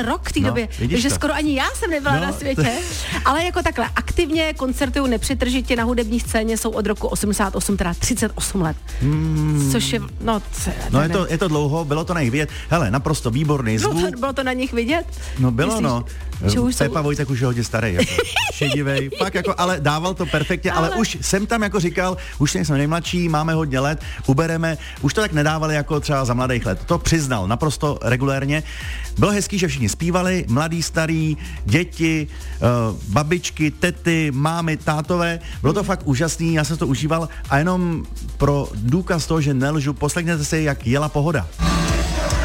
rok v té době, takže skoro ani já jsem nebyla na světě. Ale jako takhle, aktivně koncertuju nepřetržitě na hudební scéně jsou od roku 88, teda 38 let. Což je, je to dlouho, bylo to na nich vidět. Hele, naprosto výborný zvuk. Bylo to na nich vidět? No bylo, Pepa Vojtek už je hodně starý, jako. Šedivej, fakt jako, ale dával to perfektně, ale už jsem tam jako říkal, už jsme nejmladší, máme hodně let, ubereme, už to tak nedávali jako třeba za mladých let. To přiznal naprosto regulérně. Bylo hezký, že všichni zpívali, mladí, starí, děti, babičky, tety, mámy, tátové. Bylo to fakt úžasný, já jsem to užíval a jenom pro důkaz toho, že nelžu, poslechněte si, jak jela pohoda.